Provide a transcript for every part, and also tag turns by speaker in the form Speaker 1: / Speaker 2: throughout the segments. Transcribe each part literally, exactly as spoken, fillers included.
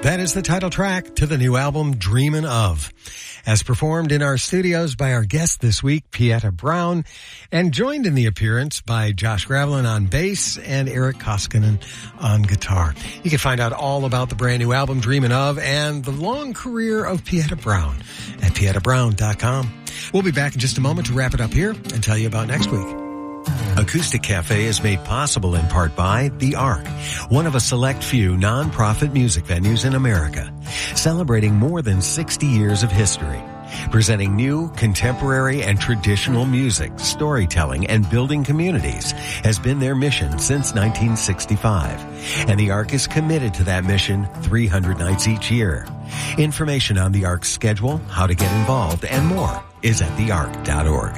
Speaker 1: That is the title track to the new album, Dreamin' Of, as performed in our studios by our guest this week, Pieta Brown, and joined in the appearance by Josh Gravelin on bass and Eric Koskinen on guitar. You can find out all about the brand new album, Dreamin' Of, and the long career of Pieta Brown at pieta brown dot com. We'll be back in just a moment to wrap it up here and tell you about next week. Acoustic Cafe is made possible in part by The Ark, one of a select few non-profit music venues in America, celebrating more than sixty years of history, presenting new, contemporary, and traditional music, storytelling, and building communities has been their mission since nineteen sixty-five, and The Ark is committed to that mission three hundred nights each year. Information on The Ark's schedule, how to get involved, and more is at the ark dot org.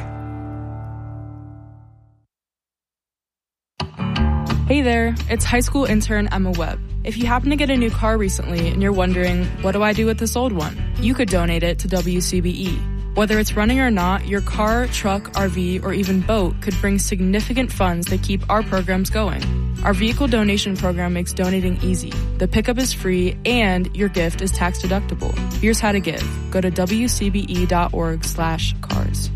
Speaker 2: Hey there, it's high school intern Emma Webb. If you happen to get a new car recently and you're wondering, what do I do with this old one? You could donate it to W C B E. Whether it's running or not, your car, truck, R V, or even boat could bring significant funds that keep our programs going. Our vehicle donation program makes donating easy. The pickup is free and your gift is tax deductible. Here's how to give. Go to W C B E dot org slash cars.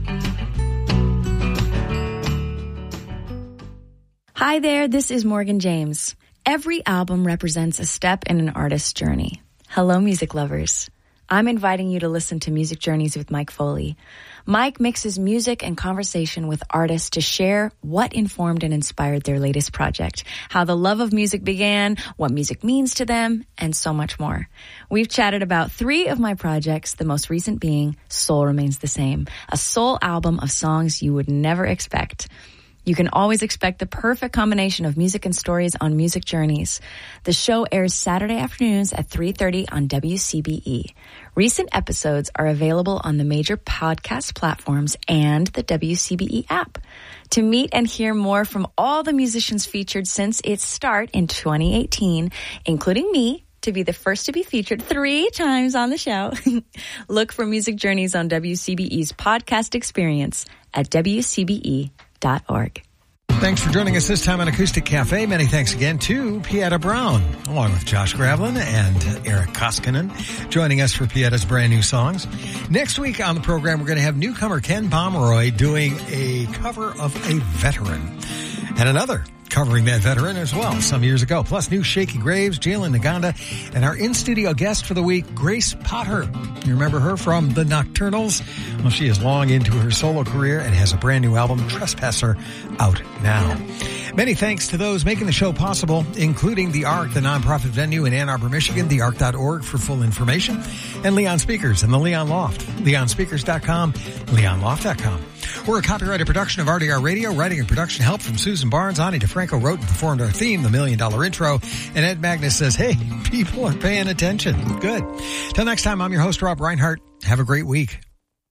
Speaker 3: Hi there, this is Morgan James. Every album represents a step in an artist's journey. Hello, music lovers. I'm inviting you to listen to Music Journeys with Mike Foley. Mike mixes music and conversation with artists to share what informed and inspired their latest project, how the love of music began, what music means to them, and so much more. We've chatted about three of my projects, the most recent being Soul Remains the Same, a soul album of songs you would never expect. You can always expect the perfect combination of music and stories on Music Journeys. The show airs Saturday afternoons at three thirty on W C B E. Recent episodes are available on the major podcast platforms and the W C B E app. To meet and hear more from all the musicians featured since its start in twenty eighteen, including me, to be the first to be featured three times on the show, look for Music Journeys on W C B E's podcast experience at W C B E dot org.
Speaker 1: Thanks for joining us this time on Acoustic Cafe. Many thanks again to Pieta Brown, along with Josh Gravelin and Eric Koskinen, joining us for Pieta's brand new songs. Next week on the program, we're going to have newcomer Ken Pomeroy doing a cover of a veteran, and another covering that veteran as well some years ago. Plus new Shaky Graves, Jalen Naganda, and our in-studio guest for the week, Grace Potter. You remember her from The Nocturnals? Well, she is long into her solo career and has a brand new album, Trespasser, out now. Many thanks to those making the show possible, including The Ark, the nonprofit venue in Ann Arbor, Michigan, the ark dot org for full information, and Leon Speakers and the Leon Loft, leon speakers dot com, leon loft dot com. We're a copyrighted production of R D R Radio, writing and production help from Susan Barnes. Ani DeFranco wrote and performed our theme, The Million Dollar Intro, and Ed Magnus says, hey, people are paying attention. Good. Till next time, I'm your host, Rob Reinhart. Have a great week.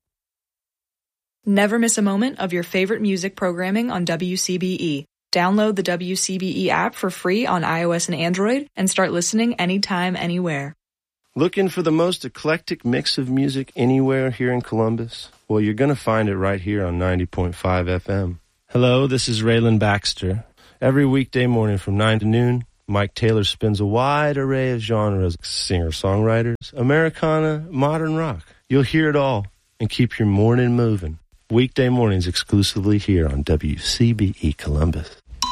Speaker 2: Never miss a moment of your favorite music programming on W C B E. Download the W C B E app for free on iOS and Android and start listening anytime, anywhere.
Speaker 4: Looking for the most eclectic mix of music anywhere here in Columbus? Well, you're going to find it right here on ninety point five F M. Hello, this is Raylan Baxter. Every weekday morning from nine to noon, Mike Taylor spins a wide array of genres, singer-songwriters, Americana, modern rock. You'll hear it all and keep your morning moving. Weekday mornings exclusively here on W C B E Columbus.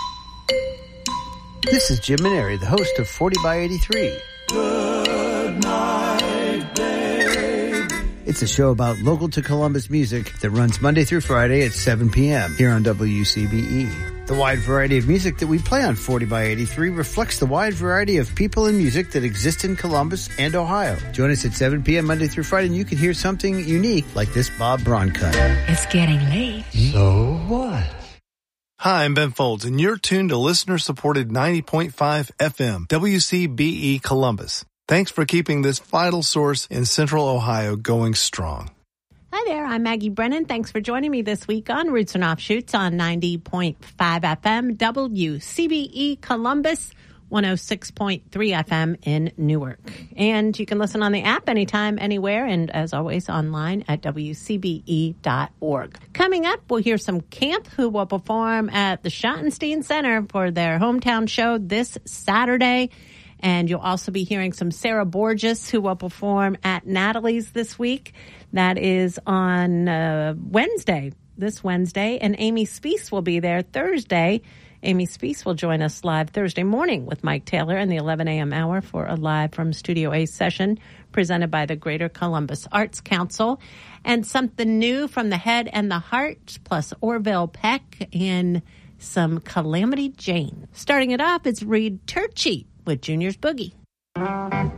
Speaker 5: This is Jim Maneri, the host of forty by eighty-three.
Speaker 6: Good night, babe.
Speaker 5: It's a show about local to Columbus music that runs Monday through Friday at seven p.m. here on W C B E. The wide variety of music that we play on forty by eighty-three reflects the wide variety of people and music that exist in Columbus and Ohio. Join us at seven p.m. Monday through Friday and you can hear something unique like this Bob Braun cut.
Speaker 7: It's getting late.
Speaker 5: So what?
Speaker 8: Hi, I'm Ben Folds, and you're tuned to listener-supported ninety point five F M, W C B E Columbus. Thanks for keeping this vital source in Central Ohio going strong.
Speaker 9: Hi there, I'm Maggie Brennan. Thanks for joining me this week on Roots and Offshoots on ninety point five F M, W C B E Columbus, one oh six point three F M in Newark. And you can listen on the app anytime, anywhere, and as always online at W C B E dot org. Coming up, we'll hear some Camp, who will perform at the Schottenstein Center for their hometown show this Saturday. And you'll also be hearing some Sarah Borges, who will perform at Natalie's this week. That is on uh, Wednesday, this Wednesday. And Amy Speece will be there Thursday. Amy Speece will join us live Thursday morning with Mike Taylor in the eleven a.m. hour for a live from Studio A session presented by the Greater Columbus Arts Council. And something new from The Head and the Heart, plus Orville Peck and some Calamity Jane. Starting it off, it's Reed Turchi with Junior's Boogie.